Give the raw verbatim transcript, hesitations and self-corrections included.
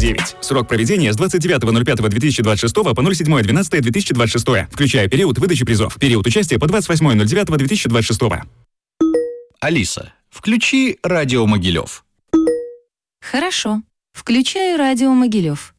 девять. Срок проведения с двадцать девятого ноль пятого две тысячи двадцать шестого по ноль седьмое двенадцатое две тысячи двадцать шестое, включая период выдачи призов. Период участия по двадцать восьмое ноль девятого две тысячи двадцать шестого. Алиса, включи радио Могилев. Хорошо. Включаю радио Могилев.